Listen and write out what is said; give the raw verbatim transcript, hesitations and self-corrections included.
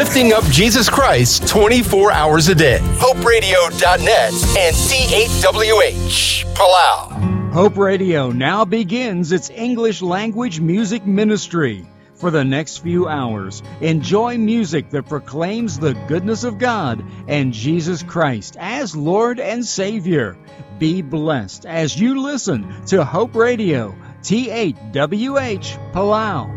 lifting up Jesus Christ twenty-four hours a day. hope radio dot net and C eight W H, Palau. Hope Radio now begins its English language music ministry. For the next few hours, enjoy music that proclaims the goodness of God and Jesus Christ as Lord and Savior. Be blessed as you listen to Hope Radio, T eight W H, Palau.